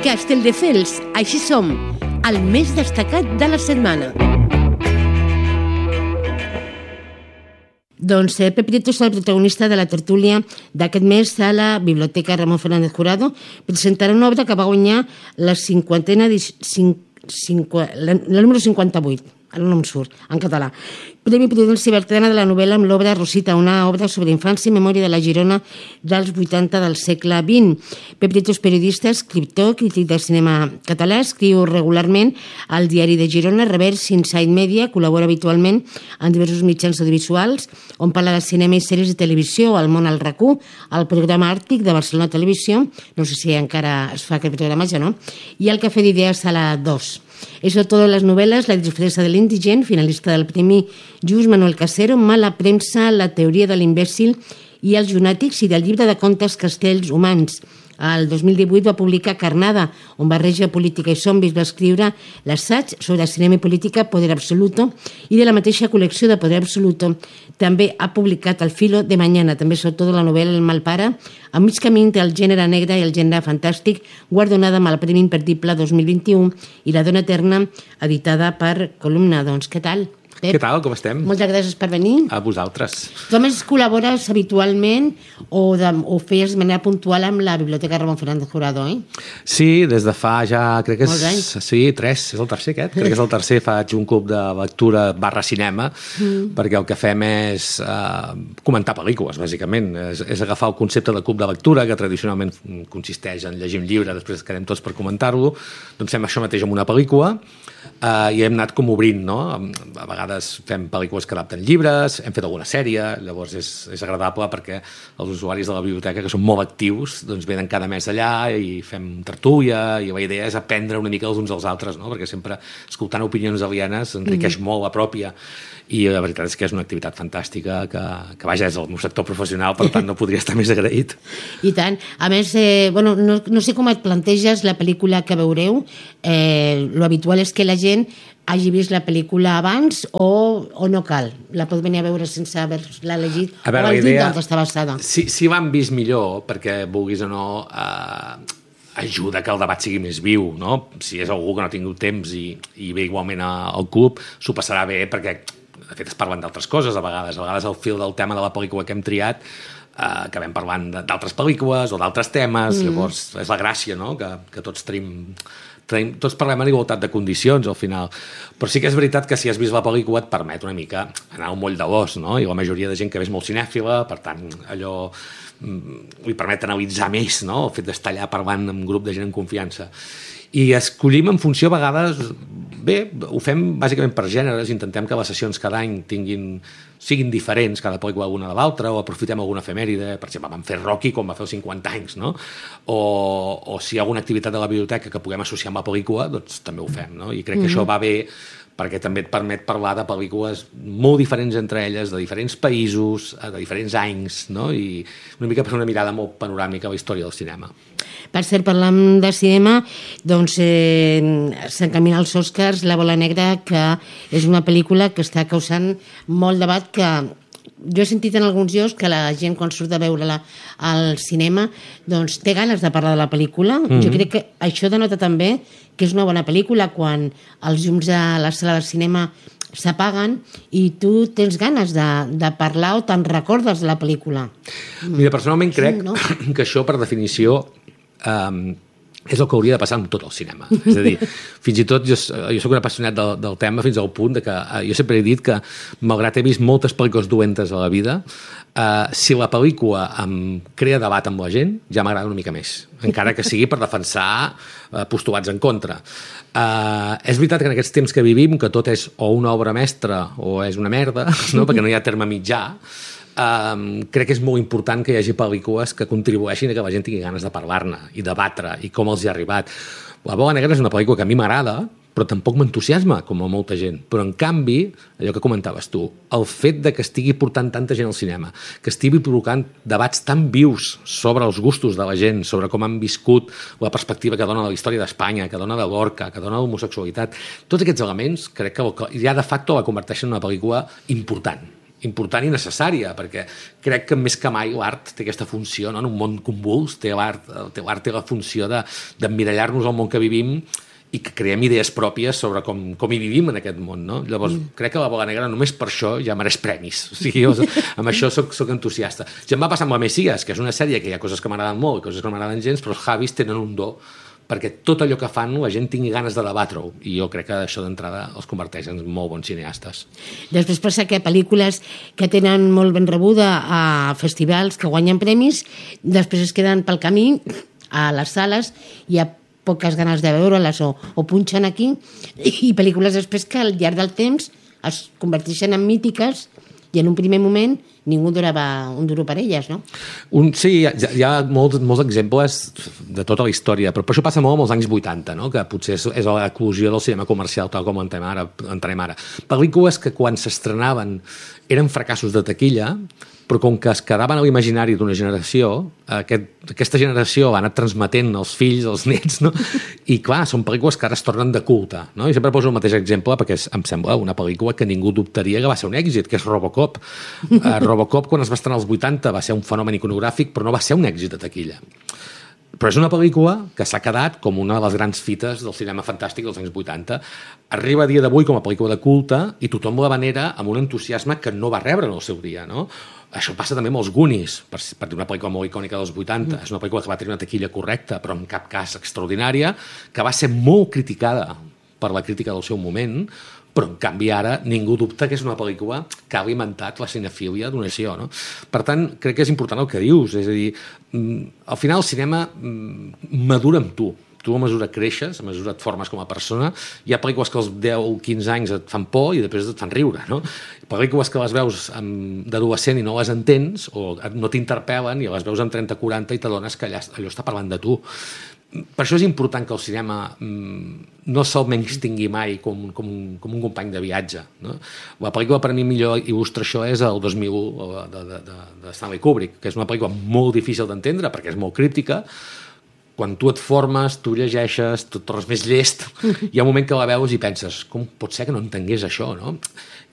Castelldefels, així som, el més destacat de la setmana. Doncs Pep Prieto és el protagonista de la tertúlia d'aquest mes a la Biblioteca Ramon Fernández Jurado. Presentarà una obra que va guanyar la número 58, ara no em surt, en català. Premi Prudència Bertrana de la novel·la amb l'obra Rosita, una obra sobre infància i memòria de la Girona dels 80 del segle XX. Pep Prieto és periodista, escriptor, crític de cinema català, escriu regularment al Diari de Girona, Revers, Inside Media, col·labora habitualment en diversos mitjans audiovisuals, on parla de cinema i sèries de televisió, al Món al RAC1, al programa Àrtic de Barcelona Televisió, no sé si encara es fa aquest programa, ja no, i al Cafè d'Idees a la 2. És autor de les novel·les La disfressa de l'indigent, finalista del Premi Lluís Manuel Casero, Mala premsa, La teoria de l'imbècil i els llunàtics, i del llibre de contes Castells humans. El 2018 va publicar Carnada, on barreja política i zombis. Va escriure l'assaig sobre cinema i política Poder Absoluto, i de la mateixa col·lecció de Poder Absoluto també ha publicat El filo de mañana, també és autor de la novel·la El malpare, a mig camí entre el gènere negre i el gènere fantàstic, guardonada amb el Premi Imperdible 2021, i La dona eterna, editada per Columna. Doncs què tal, Pep? Què tal, com estem? Moltes gràcies per venir. A vosaltres. Tu a més col·labores habitualment o feies de manera puntual amb la Biblioteca Ramon Fernández Jurado, eh? Sí, des de fa ja, crec que molts anys. Sí, 3, és el tercer aquest. Crec que és el tercer, faig un club de lectura /cinema, perquè el que fem és comentar pel·lícules, bàsicament. És agafar el concepte de club de lectura, que tradicionalment consisteix en llegir un llibre, després quedem tots per comentar-lo, doncs fem això mateix amb una pel·lícula, i hem anat com obrint, no? A vegades fem pel·lícules que adapten llibres, hem fet alguna sèrie, llavors és agradable perquè els usuaris de la biblioteca, que són molt actius, doncs venen cada mes allà i fem tertúlia, i la idea és aprendre una mica els uns als altres, no? Perquè sempre escoltant opinions alienes enriqueix molt la pròpia, i la veritat és que és una activitat fantàstica que vaja, és el meu sector professional, per tant no podria estar més agraït. I tant. A més, no sé com et planteges la pel·lícula que veureu. Lo habitual és que la gent hagi vist la pel·lícula abans o no cal? La pot venir a veure sense haver-la llegit? A veure, o la idea... on està basada? Si l'han vist millor, perquè vulguis o no... ajuda que el debat sigui més viu, no? Si és algú que no ha tingut temps i ve igualment al club, s'ho passarà bé, perquè de fet es parlen d'altres coses a vegades al fil del tema de la pel·lícula que hem triat acabem parlant d'altres pel·lícules o d'altres temes, llavors és la gràcia, no? Que tots tots parlem en igualtat de condicions al final, però sí que és veritat que si has vist la pel·lícula et permet una mica anar al moll de l'os, no? I la majoria de gent que ve és molt cinèfila, per tant allò li permet analitzar més, no? El fet d'estar allà parlant amb un grup de gent en confiança, i escollim en funció a vegades, bé, ho fem bàsicament per gèneres, intentem que les sessions cada any siguin diferents, cada pel·lícula una de l'altra, o aprofitem alguna efemèride, per exemple, vam fer Rocky quan va fer els 50 anys, no? O si hi ha alguna activitat de la biblioteca que puguem associar amb la pel·lícula, doncs també ho fem, no? I crec que això va bé, perquè també et permet parlar de pel·lícules molt diferents entre elles, de diferents països, de diferents anys, no? I una mica per una mirada molt panoràmica a la història del cinema. Per cert, parlant de cinema, doncs s'encamina als Oscars La bola negra, que és una pel·lícula que està causant molt debat, que jo he sentit en alguns llocs que la gent quan surt a veure-la al cinema doncs té ganes de parlar de la pel·lícula. Jo crec que això denota també que és una bona pel·lícula quan els llums de la sala de cinema s'apaguen i tu tens ganes de parlar o te'n recordes de la pel·lícula. Mira, personalment crec que això, per definició, és el que hauria de passar amb tot el cinema. És a dir, fins i tot jo soc un apassionat del tema fins al punt que jo sempre he dit que, malgrat he vist moltes pel·lícules dolentes a la vida, si la pel·lícula em crea debat amb la gent, ja m'agrada una mica més, encara que sigui per defensar postulats en contra. És veritat que en aquests temps que vivim, que tot és o una obra mestra o és una merda, no? Perquè no hi ha terme mitjà, crec que és molt important que hi hagi pel·lícules que contribueixin a que la gent tingui ganes de parlar-ne i debatre i com els hi ha arribat. La bola negra és una pel·lícula que a mi m'agrada, però tampoc m'entusiasma, com a molta gent. Però, en canvi, allò que comentaves tu, el fet de que estigui portant tanta gent al cinema, que estigui provocant debats tan vius sobre els gustos de la gent, sobre com han viscut la perspectiva que dona de la història d'Espanya, que dona de Lorca, que dona de l'homosexualitat, tots aquests elements crec que ja de facto la converteixen en una pel·lícula important. important i necessària, perquè crec que més que mai l'art té aquesta funció, no? En un món convuls, l'art té la funció d'emmirallar-nos al món que vivim i que creem idees pròpies sobre com hi vivim en aquest món, no? Llavors, crec que la Bola Negra només per això ja mereix premis. O sigui, amb això soc entusiasta. Ja em va passar amb la Messies, que és una sèrie que hi ha coses que m'agraden molt i coses que no m'agraden gens, però els Javis tenen un do perquè tot allò que fan la gent tingui ganes de debatreho, i jo crec que això d'entrada els converteix en molt bons cineastes. Després passa que pel·lícules que tenen molt ben rebuda a festivals, que guanyen premis, després es queden pel camí a les sales i a poques ganes de veure-les o punxen aquí, i pel·lícules després que al llarg del temps es converteixen en mítiques i en un primer moment ningú donava un duro per elles, no? Sí, hi ha molts exemples de tota la història, però això passa molt amb els anys 80, no? Que potser és l'eclosió del cinema comercial, tal com entrarem ara. Pel·lícules que quan s'estrenaven eren fracassos de taquilla, però com que es quedaven a l'imaginari d'una generació, aquesta generació ha anat transmetent als fills, als nets, no? I clar, són pel·lícules que ara es tornen de culte, no? I sempre poso el mateix exemple perquè em sembla una pel·lícula que ningú dubtaria que va ser un èxit, que és Robocop. Robocop, quan es va estrenar als 80, va ser un fenomen iconogràfic, però no va ser un èxit de taquilla. Però és una pel·lícula que s'ha quedat com una de les grans fites del cinema fantàstic dels anys 80. Arriba a dia d'avui com a pel·lícula de culte i tothom la venera amb un entusiasme que no va rebre en el seu dia, no? Això passa també amb els Goonies, per dir una pel·lícula molt icònica dels 80. És una pel·lícula que va tenir una taquilla correcta, però en cap cas extraordinària, que va ser molt criticada per la crítica del seu moment, però en canvi ara ningú dubta que és una pel·lícula que ha alimentat la cinefília d'una nació, no? Per tant, crec que és important el que dius, és a dir, al final el cinema madura amb tu. Tu a mesura creixes, a mesura et formes com a persona, hi ha pel·lícules que als 10 o 15 anys et fan por i després et fan riure, no? Pel·lícules que les veus d'adolescent i no les entens o no t'interpel·len i les veus amb 30-40 i t'adones que allò està parlant de tu. Per això és important que el cinema no se'l menystingui mai com un company de viatge, no? La pel·lícula per mi millor il·lustra això és el 2001 de Stanley Kubrick, que és una pel·lícula molt difícil d'entendre perquè és molt críptica. Quan tu et formes, tu llegeixes, tu et tornes més llest, hi ha un moment que la veus i penses, com pot ser que no entengués això, no?